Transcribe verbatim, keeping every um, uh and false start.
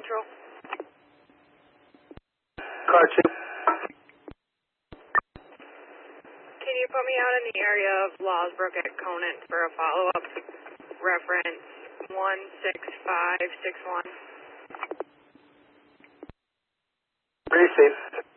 Control. Car two. Can you put me out in the area of Lawsbrook at Conant for a follow-up? Reference one six five six one. Receive.